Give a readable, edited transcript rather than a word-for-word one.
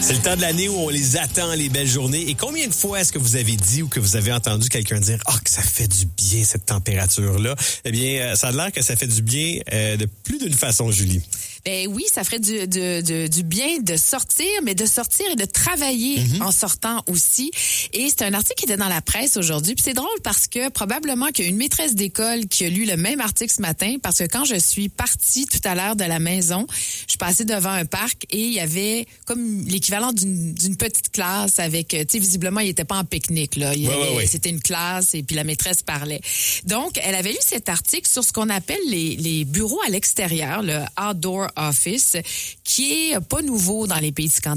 C'est le temps de l'année où on les attend, les belles journées. Et combien de fois est-ce que vous avez dit ou que vous avez entendu quelqu'un dire « Ah, que ça fait du bien, cette température-là ». Eh bien, ça a l'air que ça fait du bien de plus d'une façon, Julie. Ben oui, ça ferait du bien de sortir, mais de sortir et de travailler en sortant aussi. Et c'est un article qui était dans la presse aujourd'hui. Puis c'est drôle parce que probablement qu'il y a une maîtresse d'école qui a lu le même article ce matin, parce que quand je suis partie tout à l'heure de la maison, je suis passée devant un parc et il y avait comme l'équivalent d'une petite classe avec, tu sais, visiblement, il était pas en pique-nique, là. C'était une classe et puis la maîtresse parlait. Donc, elle avait lu cet article sur ce qu'on appelle les bureaux à l'extérieur, le outdoor office, qui est pas nouveau dans les pays scandinaves.